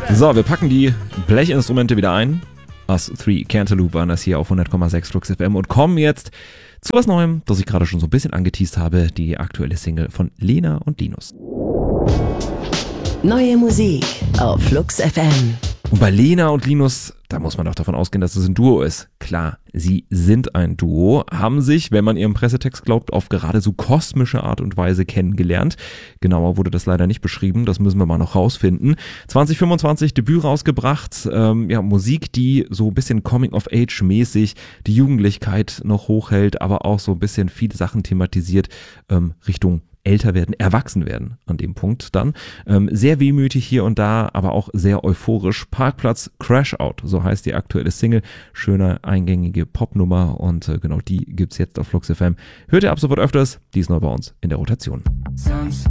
So, wir packen die Blechinstrumente wieder ein. Us 3 Cantaloupe waren das hier auf 100,6 Flux FM und kommen jetzt zu was Neuem, das ich gerade schon so ein bisschen angeteast habe, die aktuelle Single von Lena und Linus. Neue Musik auf Flux FM. Und bei Lena und Linus, da muss man doch davon ausgehen, dass es ein Duo ist. Klar, sie sind ein Duo, haben sich, wenn man ihrem Pressetext glaubt, auf geradezu kosmische Art und Weise kennengelernt. Genauer wurde das leider nicht beschrieben, das müssen wir mal noch rausfinden. 2025 Debüt rausgebracht, Musik, die so ein bisschen Coming-of-Age-mäßig die Jugendlichkeit noch hochhält, aber auch so ein bisschen viele Sachen thematisiert, Richtung älter werden, erwachsen werden an dem Punkt dann. Sehr wehmütig hier und da, aber auch sehr euphorisch. Parkplatz Crash Out, so heißt die aktuelle Single. Schöne, eingängige Popnummer und genau die gibt's jetzt auf Flux FM. Hört ihr ab sofort öfters, die ist neu bei uns in der Rotation.